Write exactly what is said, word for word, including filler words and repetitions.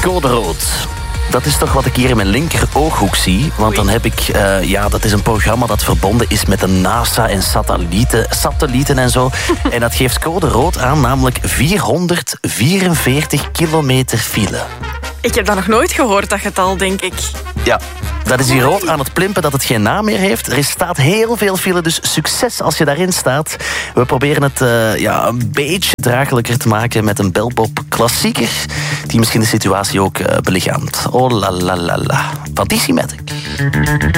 Code rood. Dat is toch wat ik hier in mijn linker ooghoek zie. Want dan heb ik, uh, ja, dat is een programma dat verbonden is met de NASA en satellieten, satellieten en zo. En dat geeft code rood aan, namelijk vierhonderdvierenveertig kilometer file. Ik heb dat nog nooit gehoord, dat getal, denk ik. Ja, dat is hier rood aan het plimpen dat het geen naam meer heeft. Er staat heel veel file, dus succes als je daarin staat. We proberen het uh, ja, een beetje draaglijker te maken met een belpop klassieker die misschien de situatie ook uh, belichaamt. Oh la la la la. Van Dizzy Matic.